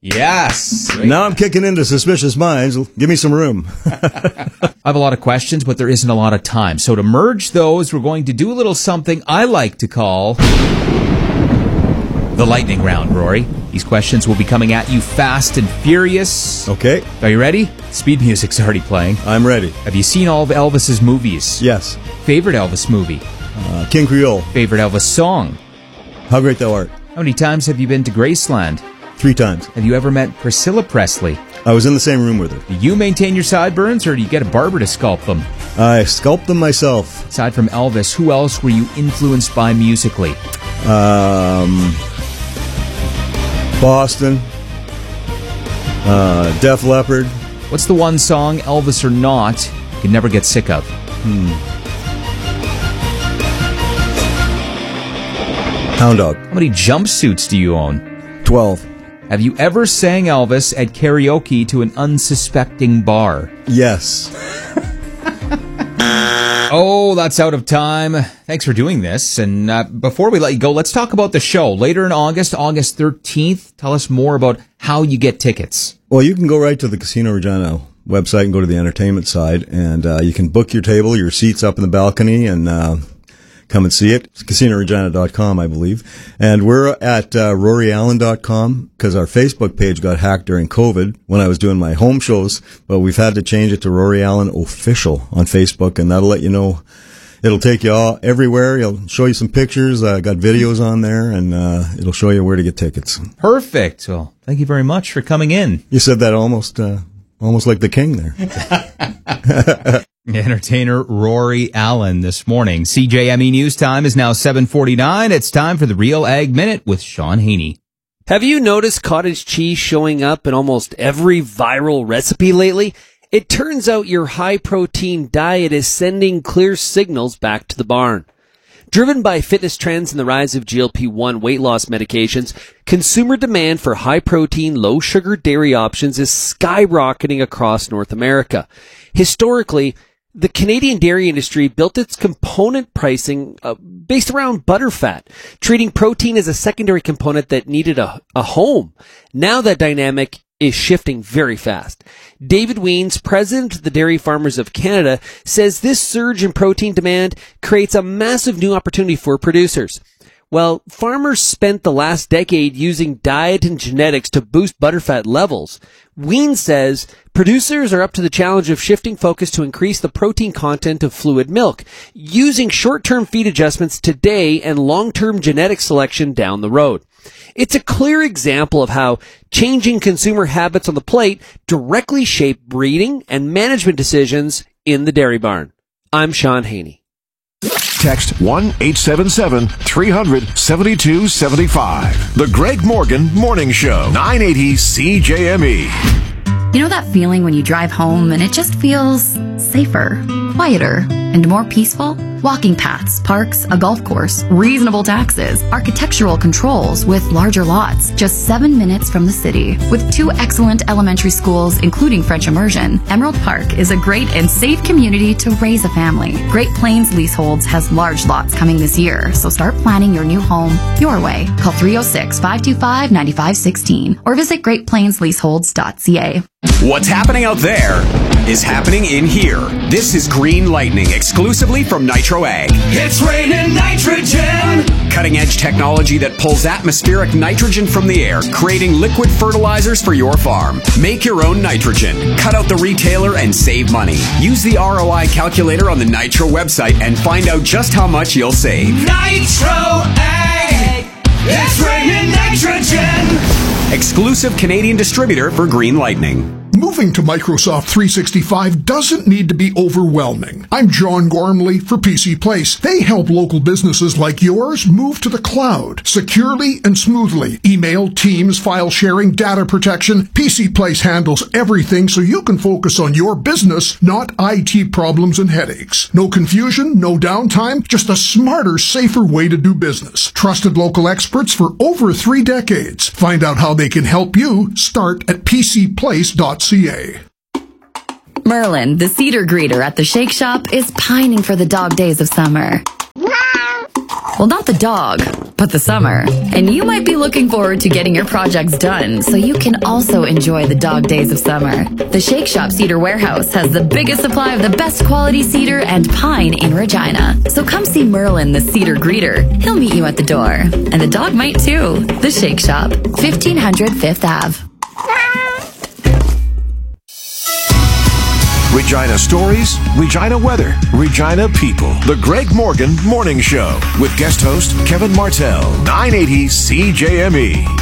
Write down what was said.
Yes. Now I'm kicking into Suspicious Minds. Give me some room. I have a lot of questions, but there isn't a lot of time. So to merge those, we're going to do a little something I like to call the lightning round, Rory. These questions will be coming at you fast and furious. Okay. Are you ready? Speed music's already playing. I'm ready. Have you seen all of Elvis's movies? Yes. Favorite Elvis movie? King Creole. Favorite Elvis song? How Great Thou Art. How many times have you been to Graceland? 3 times. Have you ever met Priscilla Presley? I was in the same room with her. Do you maintain your sideburns, or do you get a barber to sculpt them? I sculpt them myself. Aside from Elvis, who else were you influenced by musically? Boston. Def Leppard. What's the one song, Elvis or not, you can never get sick of? Hound Dog. How many jumpsuits do you own? 12. Have you ever sang Elvis at karaoke to an unsuspecting bar? Yes. Oh, that's out of time. Thanks for doing this. And before we let you go, let's talk about the show. Later in August 13th, tell us more about how you get tickets. Well, you can go right to the Casino Regina website and go to the entertainment side, and you can book your table, your seats up in the balcony, and come and see it. It's CasinoRegina.com, I believe. And we're at RoryAllen.com because our Facebook page got hacked during COVID when I was doing my home shows, but we've had to change it to Rory Allen Official on Facebook, and that'll let you know. It'll take you all everywhere. It'll show you some pictures. Got videos on there, and it'll show you where to get tickets. Perfect. Well, thank you very much for coming in. You said that almost like the king there. Entertainer Rory Allen this morning. CJME News Time is now 7:49. It's time for the Real Ag Minute with Sean Haney. Have you noticed cottage cheese showing up in almost every viral recipe lately? It turns out your high-protein diet is sending clear signals back to the barn. Driven by fitness trends and the rise of GLP-1 weight loss medications, consumer demand for high-protein, low-sugar dairy options is skyrocketing across North America. Historically, the Canadian dairy industry built its component pricing based around butterfat, treating protein as a secondary component that needed a home. Now that dynamic is shifting very fast. David Weens, president of the Dairy Farmers of Canada, says this surge in protein demand creates a massive new opportunity for producers. Well, farmers spent the last decade using diet and genetics to boost butterfat levels. Weens says producers are up to the challenge of shifting focus to increase the protein content of fluid milk, using short-term feed adjustments today and long-term genetic selection down the road. It's a clear example of how changing consumer habits on the plate directly shape breeding and management decisions in the dairy barn. I'm Sean Haney. Text 1-877-300-7275. The Greg Morgan Morning Show, 980 CJME. You know that feeling when you drive home and it just feels safer, quieter, and more peaceful? Walking paths, parks, a golf course, reasonable taxes, architectural controls with larger lots, just 7 minutes from the city. With 2 excellent elementary schools, including French immersion, Emerald Park is a great and safe community to raise a family. Great Plains Leaseholds has large lots coming this year, so start planning your new home your way. Call 306-525-9516 or visit greatplainsleaseholds.ca. What's happening out there is happening in here. This is Green Lightning, exclusively from Nitro Ag. It's raining nitrogen! Cutting edge technology that pulls atmospheric nitrogen from the air, creating liquid fertilizers for your farm. Make your own nitrogen. Cut out the retailer and save money. Use the ROI calculator on the Nitro website and find out just how much you'll save. Nitro Ag! It's raining nitrogen! Exclusive Canadian distributor for Green Lightning. Moving to Microsoft 365 doesn't need to be overwhelming. I'm John Gormley for PC Place. They help local businesses like yours move to the cloud securely and smoothly. Email, Teams, file sharing, data protection. PC Place handles everything so you can focus on your business, not IT problems and headaches. No confusion, no downtime, just a smarter, safer way to do business. Trusted local experts for over 3 decades. Find out how they can help you. Start at pcplace.ca. Merlin, the cedar greeter at the Shake Shop, is pining for the dog days of summer. Well, not the dog, but the summer. And you might be looking forward to getting your projects done so you can also enjoy the dog days of summer. The Shake Shop Cedar Warehouse has the biggest supply of the best quality cedar and pine in Regina. So come see Merlin, the cedar greeter. He'll meet you at the door. And the dog might too. The Shake Shop, 1500 Fifth Ave. Regina stories, Regina weather, Regina people. The Greg Morgan Morning Show with guest host Kevin Martell, 980 CJME.